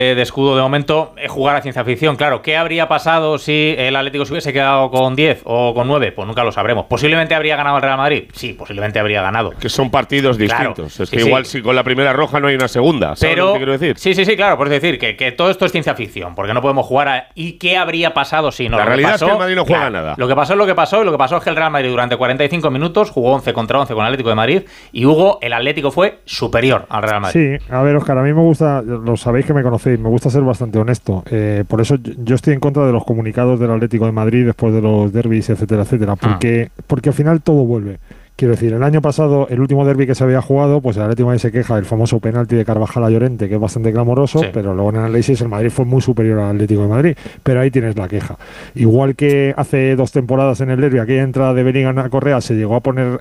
de escudo de momento es jugar a ciencia ficción. Claro, ¿qué habría pasado si el Atlético se hubiese quedado con 10 o con 9? Pues nunca lo sabremos. ¿Posiblemente habría ganado el Real Madrid? Sí, posiblemente habría ganado. Que son partidos distintos. Claro, es que igual si con la primera roja no hay una segunda. ¿Sabes lo que quiero decir? Sí, claro. Por decir que todo esto es ciencia ficción, porque no podemos jugar a... ¿Y qué habría pasado si no? La realidad es que el Madrid no juega nada. Lo que pasó es lo que pasó, y lo que pasó es que el Real Madrid durante 45 minutos jugó 11 contra 11 con el Atlético de Madrid, y el Atlético fue superior al Real Madrid. Sí, a ver, Óscar, a mí me gusta, lo sabéis que me conocéis, me gusta ser bastante honesto. Por eso yo estoy en contra de los comunicados del Atlético de Madrid después de los derbis, etcétera, etcétera, porque al final todo vuelve. Quiero decir, el año pasado, el último derbi que se había jugado, pues el Atlético de Madrid se queja del famoso penalti de Carvajal a Llorente, que es bastante clamoroso, sí, pero luego en el análisis el Madrid fue muy superior al Atlético de Madrid. Pero ahí tienes la queja. Igual que hace 2 temporadas en el derbi, aquella entrada de Bellingham a Correa se llegó a poner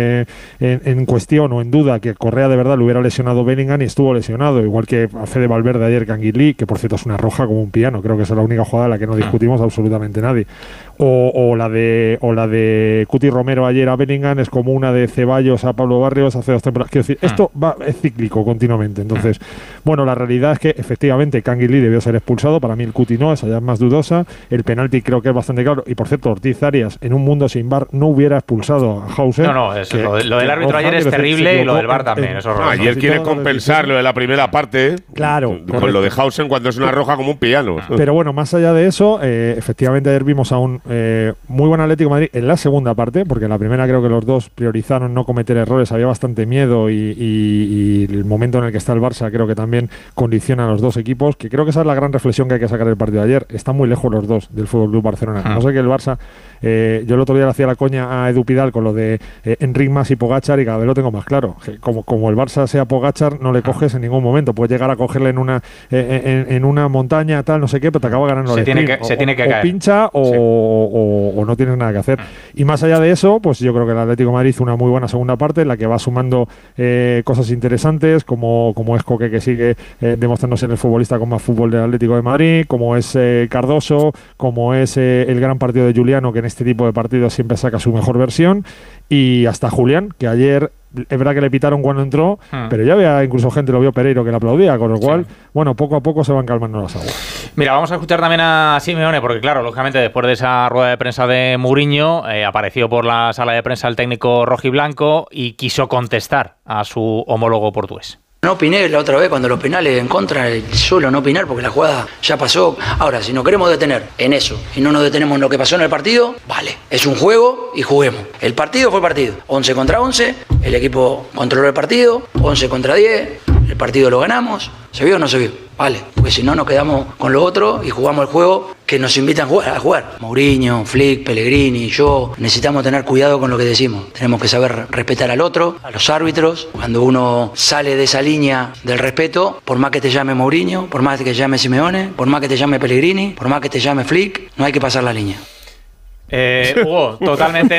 en cuestión o en duda que Correa de verdad le hubiera lesionado Bellingham, y estuvo lesionado. Igual que a Fede Valverde ayer, Canguilí, que por cierto es una roja como un piano. Creo que esa es la única jugada en la que no discutimos absolutamente nadie. O la de Cuti Romero ayer a Bellingham es como una de Ceballos a Pablo Barrios hace 2 temporadas. Quiero decir, esto es cíclico continuamente. Entonces, bueno, la realidad es que efectivamente Canguilí debió ser expulsado. Para mí el Cuti no, esa ya es más dudosa. El penalti creo que es bastante claro. Y por cierto, Ortiz Arias, en un mundo sin VAR, no hubiera expulsado a Hauser. Lo del árbitro ayer es terrible, y lo del VAR también. Ayer quiere compensar lo de la primera parte. Claro. Con lo de Hauser cuando es una roja como un piano. Pero bueno, más allá de eso, efectivamente ayer vimos a un muy buen Atlético de Madrid en la segunda parte, porque en la primera creo que los dos priorizaron no cometer errores, había bastante miedo, y el momento en el que está el Barça creo que también condiciona a los dos equipos, que creo que esa es la gran reflexión que hay que sacar del partido de ayer. Están muy lejos los dos del Fútbol Club Barcelona. No sé que el Barça, yo el otro día le hacía la coña a Edu Pidal con lo de Enric Mas y Pogačar, y cada vez lo tengo más claro. Como el Barça sea Pogačar, no le coges en ningún momento. Puedes llegar a cogerle en una montaña, tal, no sé qué, pero te acaba ganando se tiene que caer. O pincha o no tienes nada que hacer. Y más allá de eso, pues yo creo que el Atlético de Madrid hizo una muy buena segunda parte en la que va sumando cosas interesantes, como es Coque, que sigue demostrándose ser el futbolista con más fútbol del Atlético de Madrid, como es Cardoso, como es el gran partido de Juliano, que en este tipo de partidos siempre saca su mejor versión, y hasta Julián, que ayer es verdad que le pitaron cuando entró, pero ya había incluso gente, lo vio Pereiro, que le aplaudía, con lo cual, bueno, poco a poco se van calmando las aguas. Mira, vamos a escuchar también a Simeone, porque claro, lógicamente después de esa rueda de prensa de Mourinho, apareció por la sala de prensa el técnico rojiblanco y quiso contestar a su homólogo portugués. No opiné la otra vez cuando los penales en contra, suelo no opinar porque la jugada ya pasó. Ahora, si nos queremos detener en eso y no nos detenemos en lo que pasó en el partido, vale, es un juego y juguemos. El partido fue partido, 11 contra 11, el equipo controló el partido, 11 contra 10, el partido lo ganamos. ¿Se vio o no se vio? Vale, porque si no nos quedamos con lo otro y jugamos el juego que nos invitan a jugar. Mourinho, Flick, Pellegrini, yo, necesitamos tener cuidado con lo que decimos. Tenemos que saber respetar al otro, a los árbitros. Cuando uno sale de esa línea del respeto, por más que te llame Mourinho, por más que te llame Simeone, por más que te llame Pellegrini, por más que te llame Flick, no hay que pasar la línea. Hugo, totalmente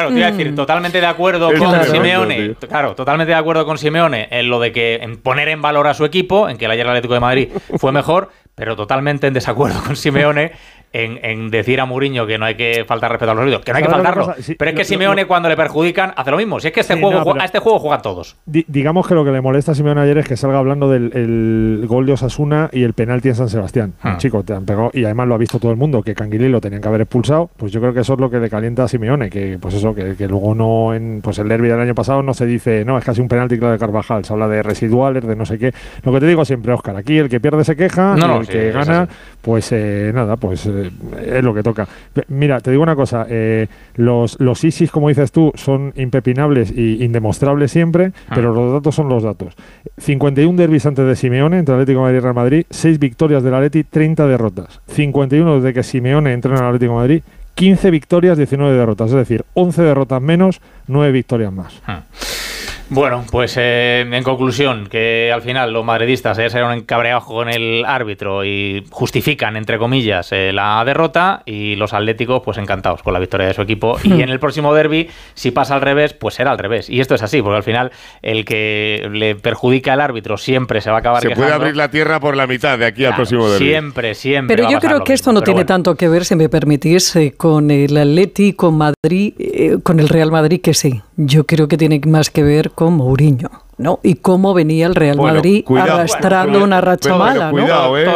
de acuerdo con Simeone. Claro, totalmente de acuerdo con Simeone en lo de que en poner en valor a su equipo, en que el ayer el Atlético de Madrid fue mejor, pero totalmente en desacuerdo con Simeone en decir a Mourinho que no hay que faltar respeto a los árbitros, que no hay que faltarlo. Pero es que Simeone cuando le perjudican hace lo mismo. Si es que a este juego juegan todos. Digamos que lo que le molesta a Simeone ayer es que salga hablando del gol de Osasuna y el penalti en San Sebastián. Chico, te han pegado, y además lo ha visto todo el mundo, que Canguilí lo tenían que haber expulsado. Pues yo creo que eso es lo que le calienta a Simeone, que pues eso, que luego no, pues el derbi del año pasado no se dice, no, es casi un penalti claro de Carvajal, se habla de residuales, de no sé qué. Lo que te digo siempre, Óscar, aquí el que pierde se queja, y el que gana, pues nada, pues es lo que toca. Mira, te digo una cosa, los ISIS, como dices tú, son impepinables e indemostrables siempre, pero los datos son los datos. 51 derbis antes de Simeone, entre Atlético de Madrid y Real Madrid, 6 victorias del Atleti, 30 derrotas. 51 desde que Simeone entrena al Atlético de Madrid, 15 victorias, 19 derrotas, es decir, 11 derrotas menos, 9 victorias más. Bueno, pues en conclusión, que al final los madridistas se han encabreado con el árbitro y justifican, entre comillas, la derrota, y los atléticos pues encantados con la victoria de su equipo. Y en el próximo derbi, si pasa al revés, pues será al revés. Y esto es así, porque al final el que le perjudica al árbitro siempre se va a acabar quejando. Se puede abrir la tierra por la mitad de aquí al próximo derbi. Siempre. Pero yo creo que esto no tiene tanto que ver, si me permitís, con el Atleti, con Madrid, con el Real Madrid, que sí. Yo creo que tiene más que ver con Mourinho, ¿no? Y cómo venía el Real Madrid arrastrando una racha mala, ¿no? Cuidado,